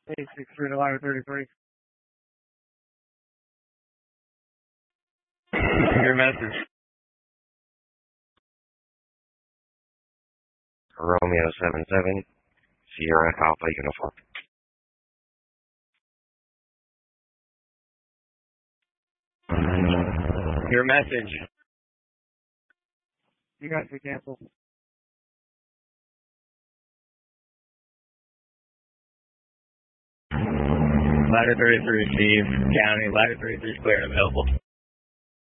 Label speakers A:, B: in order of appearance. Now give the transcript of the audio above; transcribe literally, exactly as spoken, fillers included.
A: eight six three to ladder thirty-three.
B: Your message.
C: Romeo seven seven, Sierra Alpha Uniform.
B: Your message.
A: You guys can cancel.
B: Ladder thirty-three, Steve. County, ladder thirty-three, clear, available.